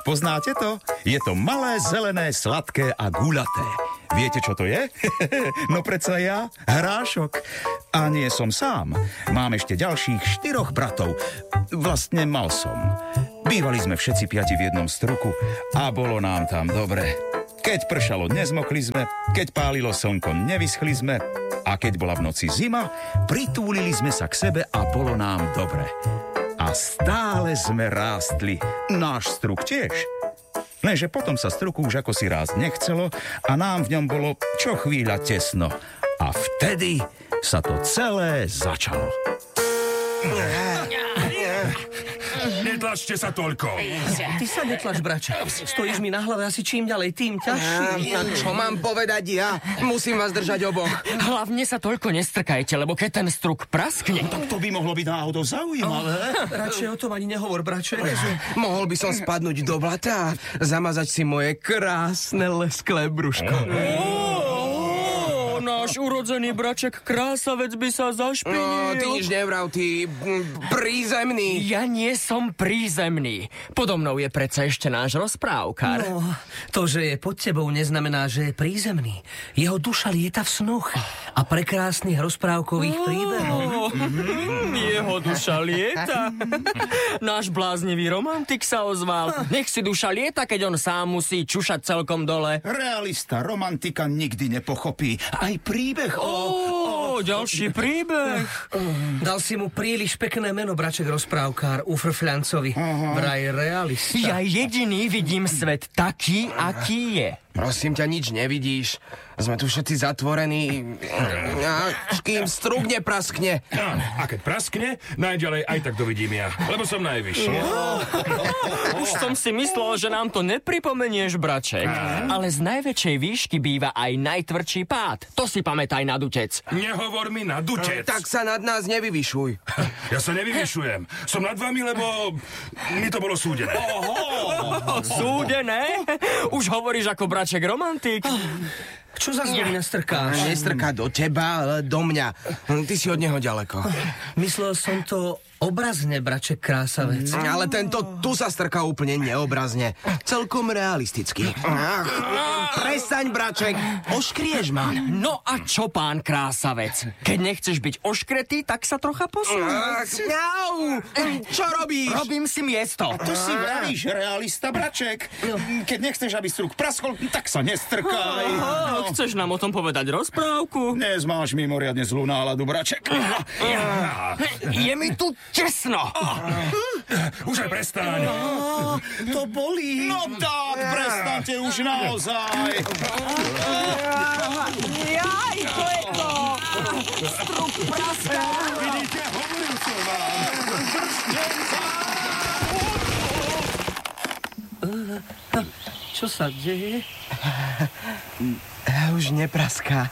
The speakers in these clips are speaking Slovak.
Poznáte to? Je to malé, zelené, sladké a guľaté. Viete, čo to je? No predsa ja, hrášok. A nie som sám. Mám ešte ďalších 4 bratov. Vlastne mal som. Bývali sme všetci 5 v jednom struku a bolo nám tam dobre. Keď pršalo, nezmokli sme, keď pálilo slnko, nevyschli sme a keď bola v noci zima, pritúlili sme sa k sebe a bolo nám dobre. A stále sme rástli. Náš struk tiež. Lenže potom sa struku už ako si rásť nechcelo a nám v ňom bolo čo chvíľa tesno. A vtedy sa to celé začalo. Netlačte sa toľko. Ty sa netlač, brače. Stojíš mi na hlave asi čím ďalej, tým ťažšie. Čo mám povedať ja? Musím vás držať oboch. Hlavne sa toľko nestrkajte, lebo keď ten struk praskne... Tak to by mohlo byť náhodou zaujímavé. Radšej o tom ani nehovor, brače. Mohol by som spadnúť do blata a zamazať si moje krásne lesklé brúško. Náš urodzený braček Krásavec by sa zašpinil. No, ty nič nevrav, ty prízemný. Ja nie som prízemný. Podo mnou je predsa ešte náš rozprávkar. No, to, že je pod tebou, neznamená, že je prízemný. Jeho duša lieta v snoch a prekrásnych rozprávkových príbehov. Jeho duša lieta. Náš bláznivý romantik sa ozval. Nech si duša lieta, keď on sám musí čušať celkom dole. Realista, romantika nikdy nepochopí. Aj príbeh ďalší príbeh. Dal si mu príliš pekné meno, braček rozprávkár, Ufrfľancovi. Vraj realista. Ja jediný vidím svet taký, aký je. Prosím ťa, nič nevidíš. Sme tu všetci zatvorení. Kým struk nepraskne. A keď praskne, najďalej aj tak to vidím ja. Lebo som najvyšší. Už som si myslel, že nám to nepripomenieš, braček. Ale z najväčšej výšky býva aj najtvrdší pád. To si pamätaj, nadutec. Nehovor mi nadutec. Tak sa nad nás nevyvyšuj. Ja sa nevyvyšujem. Som nad vami, lebo mi to bolo súdené. Súdené? Už hovoríš ako braček romantik. Čo za zdoby nastrkáš? Nestrká do teba, ale do mňa. Ty si od neho ďaleko. Myslel som to obrazne, braček Krásavec. Ale tento tu sa strká úplne neobrazne. Celkom realisticky. Prestaň, braček. Oškrieš ma. No a čo, pán Krásavec? Keď nechceš byť oškretý, tak sa trocha posun. Čo robíš? Robím si miesto. To si vravíš, realista, braček. Keď nechceš, aby struk praskol, tak sa nestrkaj. Chceš nám o tom povedať rozprávku? Dnes máš mimoriadne zlú náladu, braček. Je mi tu tesno. Už aj prestaň. To bolí. No tak, prestaňte už naozaj. Jaj, to je to. Struk praská. Vidíte, hovoril som vám. Čo sa deje? Už nepraská.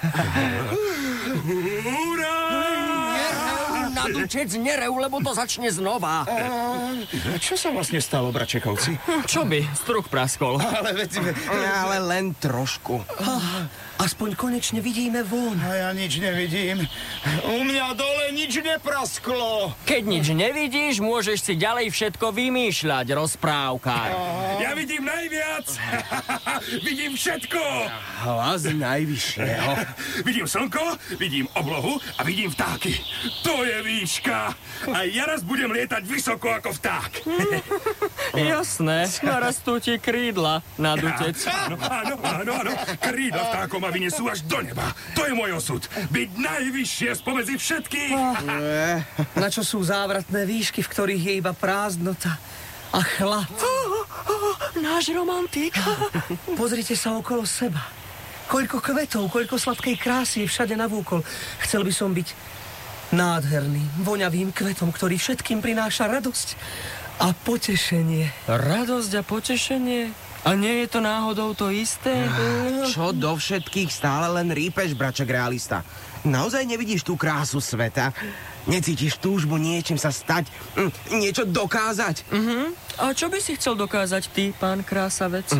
Nadutec nerev, lebo to začne znova. Čo sa vlastne stalo, bračekovci? Čo by? Struk praskol. Ale len trošku. Aspoň konečne vidíme von. A ja nič nevidím. U mňa dole nič neprasklo. Keď nič nevidíš, môžeš si ďalej všetko vymýšľať, rozprávkar. Ja vidím najviac. Vidím všetko. Hlas najvyššieho. Vidím slnko, vidím oblohu a vidím vtáky. To je výška. A ja raz budem lietať vysoko ako vták. Jasné, narastú ti krídla, nadutec. Áno. Krídla vtákom ma vynesú až do neba. To je môj osud. Byť najvyššie spomedzi všetkých. Na čo sú závratné výšky, v ktorých je iba prázdnota a chlad? Náš romantik. Pozrite sa okolo seba. Koľko kvetov, koľko sladkej krásy je všade navúkol. Chcel by som byť nádherným, voňavým kvetom, ktorý všetkým prináša radosť a potešenie. Radosť a potešenie? A nie je to náhodou to isté? Čo do všetkých stále len rípeš, braček realista? Naozaj nevidíš tú krásu sveta? Necítiš túžbu niečím sa stať? Niečo dokázať? A čo by si chcel dokázať ty, pán Krásavec?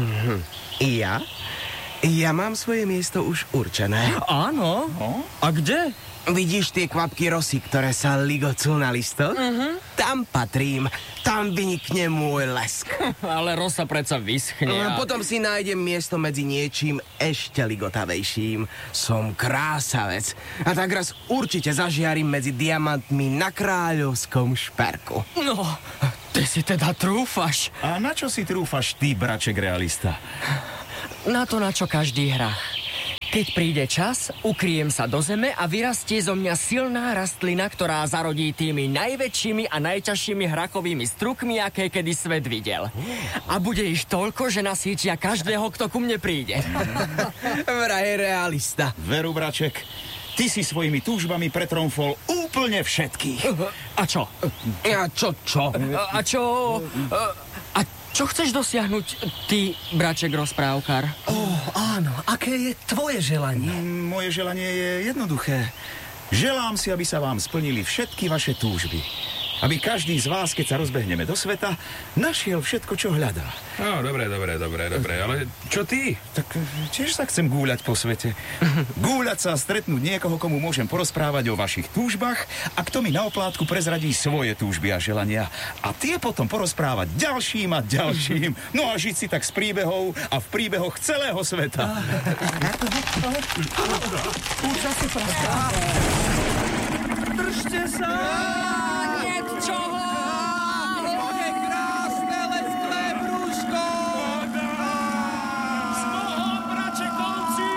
Ja? Ja mám svoje miesto už určené. Áno? A kde? Vidíš tie kvapky rosy, ktoré sa ligocú na listoch? Tam patrím. Tam vynikne môj lesk. Ale rosa predsa vyschne. A potom si nájdem miesto medzi niečím ešte ligotavejším. Som krásavec. A tak raz určite zažiarím medzi diamantmi na kráľovskom šperku. No, ty si teda trúfaš. A na čo si trúfaš ty, braček realista? Na to, na čo každý hrá. Keď príde čas, ukryjem sa do zeme a vyrastie zo mňa silná rastlina, ktorá zarodí tými najväčšími a najťažšími hrakovými strukmi, aké kedy svet videl. A bude ich toľko, že nasýtia každého, kto ku mne príde. Vraj realista. Veru, braček, ty si svojimi túžbami pretromfol úplne všetkých. A čo? A čo? A čo? A čo chceš dosiahnuť ty, braček rozprávkar? Áno, aké je tvoje želanie? Moje želanie je jednoduché. Želám si, aby sa vám splnili všetky vaše túžby. Aby každý z vás, keď sa rozbehneme do sveta, našiel všetko, čo hľadá. No, dobre, ale čo ty? Tak tiež sa chcem gúľať po svete. Gúľať sa a stretnúť niekoho, komu môžem porozprávať o vašich túžbách a kto mi na oplátku prezradí svoje túžby a želania. A tie potom porozprávať ďalším a ďalším. No a žiť si tak z príbehov a v príbehoch celého sveta. Držte sa! Čoho? Moje krásne lesklé brúško! S Bohom, bračekovci!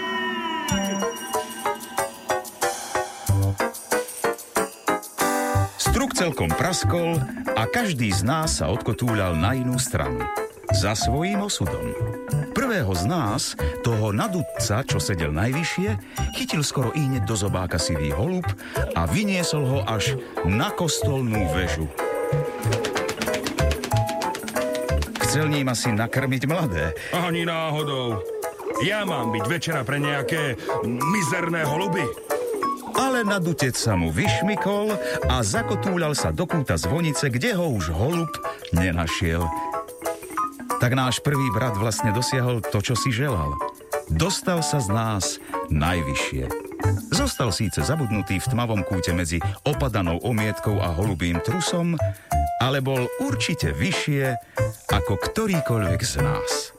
Struk celkom praskol a každý z nás sa odkotúľal na inú stranu. Za svojím osudom. Prvého z nás, toho nadutca, čo sedel najvyššie, chytil skoro ihneď do zobáka sivý holub a vyniesol ho až na kostolnú väžu. Chcel ním asi nakrmiť mladé. Ani náhodou. Ja mám byť večera pre nejaké mizerné holuby. Ale nadutec sa mu vyšmykol a zakotúľal sa do kúta zvonice, kde ho už holub nenašiel. Tak náš prvý brat vlastne dosiahol to, čo si želal. Dostal sa z nás najvyššie. Zostal síce zabudnutý v tmavom kúte medzi opadanou omietkou a holubým trusom, ale bol určite vyššie ako ktorýkoľvek z nás.